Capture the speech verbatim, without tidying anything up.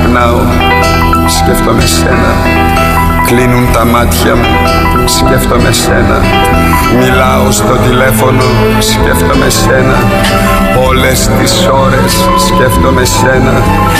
ξυπνάω, σκέφτομαι σένα. Κλείνουν τα μάτια μου, σκέφτομαι σένα. Μιλάω στο τηλέφωνο, σκέφτομαι σένα. Όλες τις ώρες σκέφτομαι σένα.